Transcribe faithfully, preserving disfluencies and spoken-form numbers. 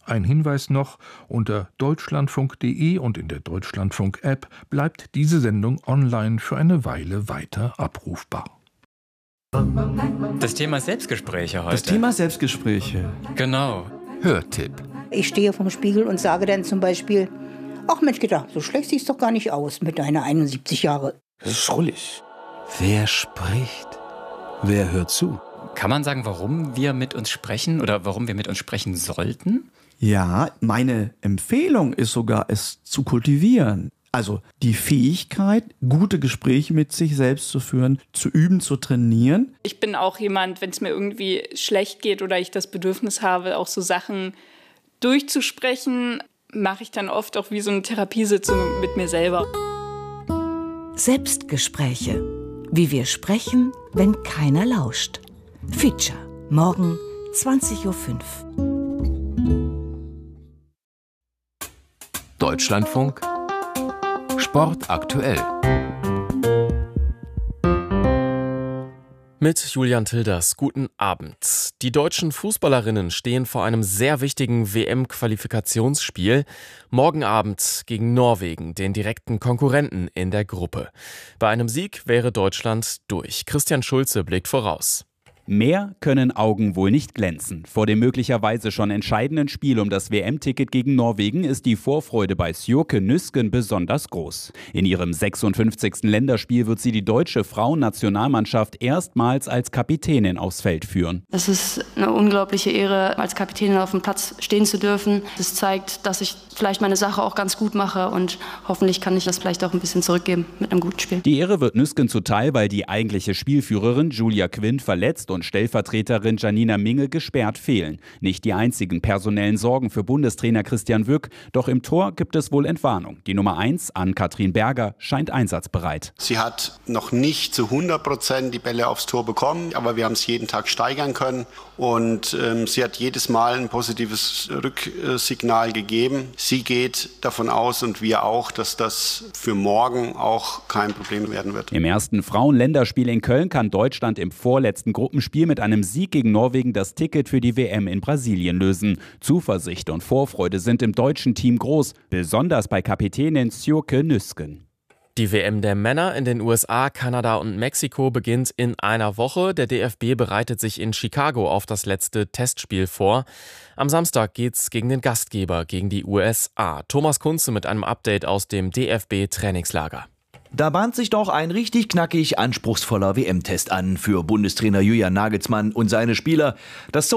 Ein Hinweis noch, unter deutschlandfunk punkt de und in der Deutschlandfunk-App bleibt diese Sendung online für eine Weile weiter abrufbar. Das Thema Selbstgespräche heute. Das Thema Selbstgespräche. Genau. Hörtipp. Ich stehe vorm Spiegel und sage dann zum Beispiel: Ach Mensch, gedacht, so schlecht siehst doch gar nicht aus mit deiner einundsiebzig Jahre. Das ist schrullig. Wer spricht? Wer hört zu? Kann man sagen, warum wir mit uns sprechen oder warum wir mit uns sprechen sollten? Ja, meine Empfehlung ist sogar, es zu kultivieren. Also die Fähigkeit, gute Gespräche mit sich selbst zu führen, zu üben, zu trainieren. Ich bin auch jemand, wenn es mir irgendwie schlecht geht oder ich das Bedürfnis habe, auch so Sachen durchzusprechen, mache ich dann oft auch wie so eine Therapiesitzung mit mir selber. Selbstgespräche. Wie wir sprechen, wenn keiner lauscht. Feature. Morgen zwanzig Uhr fünf. Deutschlandfunk Sport aktuell. Mit Julian Tilders, guten Abend. Die deutschen Fußballerinnen stehen vor einem sehr wichtigen W M-Qualifikationsspiel. Morgen Abend gegen Norwegen, den direkten Konkurrenten in der Gruppe. Bei einem Sieg wäre Deutschland durch. Christian Schulze blickt voraus. Mehr können Augen wohl nicht glänzen. Vor dem möglicherweise schon entscheidenden Spiel um das W M-Ticket gegen Norwegen ist die Vorfreude bei Sjoeke Nüsken besonders groß. In ihrem sechsundfünfzigsten Länderspiel wird sie die deutsche Frauennationalmannschaft erstmals als Kapitänin aufs Feld führen. Es ist eine unglaubliche Ehre, als Kapitänin auf dem Platz stehen zu dürfen. Das zeigt, dass ich vielleicht meine Sache auch ganz gut mache und hoffentlich kann ich das vielleicht auch ein bisschen zurückgeben mit einem guten Spiel. Die Ehre wird Nüsken zuteil, weil die eigentliche Spielführerin Julia Quinn verletzt und Stellvertreterin Janina Minge gesperrt fehlen. Nicht die einzigen personellen Sorgen für Bundestrainer Christian Wück, doch im Tor gibt es wohl Entwarnung. Die Nummer eins, Ann-Kathrin Berger, scheint einsatzbereit. Sie hat noch nicht zu hundert Prozent die Bälle aufs Tor bekommen, aber wir haben es jeden Tag steigern können und ähm, sie hat jedes Mal ein positives Rücksignal gegeben. Sie geht davon aus und wir auch, dass das für morgen auch kein Problem werden wird. Im ersten Frauen-Länderspiel in Köln kann Deutschland im vorletzten Gruppenspiel mit einem Sieg gegen Norwegen das Ticket für die W M in Brasilien lösen. Zuversicht und Vorfreude sind im deutschen Team groß, besonders bei Kapitänin Sjoeke Nüsken. Die W M der Männer in den U S A, Kanada und Mexiko beginnt in einer Woche. Der D F B bereitet sich in Chicago auf das letzte Testspiel vor. Am Samstag geht's gegen den Gastgeber, gegen die U S A. Thomas Kunze mit einem Update aus dem D F B-Trainingslager. Da bahnt sich doch ein richtig knackig anspruchsvoller W M-Test an für Bundestrainer Julian Nagelsmann und seine Spieler. Das